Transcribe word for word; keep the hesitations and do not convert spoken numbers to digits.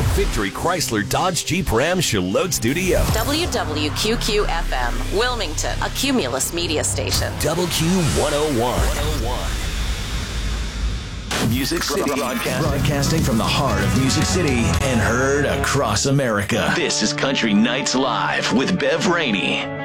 the Victory Chrysler Dodge Jeep Ram Charlotte Studio. W W Q Q F M, Wilmington, a Cumulus media station. Double Q one oh one. Music City broadcasting. broadcasting from the heart of Music City and heard across America. This is Country Nights Live with Bev Rainey.